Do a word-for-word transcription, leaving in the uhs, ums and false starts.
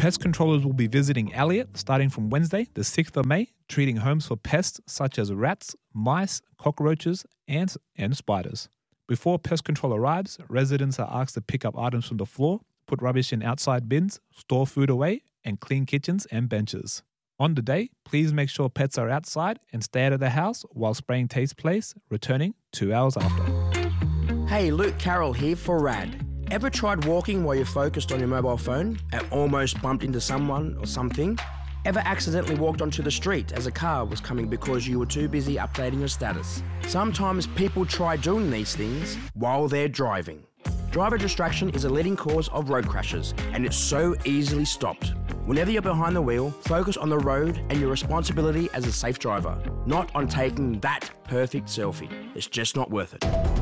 Pest controllers will be visiting Elliott starting from Wednesday, the sixth of May, treating homes for pests such as rats, mice, cockroaches, ants, and spiders. Before pest control arrives, residents are asked to pick up items from the floor, put rubbish in outside bins, store food away, and clean kitchens and benches. On the day, please make sure pets are outside and stay out of the house while spraying takes place, returning two hours after. Hey, Luke Carroll here for RAD. Ever tried walking while you're focused on your mobile phone and almost bumped into someone or something? Ever accidentally walked onto the street as a car was coming because you were too busy updating your status? Sometimes people try doing these things while they're driving. Driver distraction is a leading cause of road crashes, and it's so easily stopped. Whenever you're behind the wheel, focus on the road and your responsibility as a safe driver, not on taking that perfect selfie. It's just not worth it.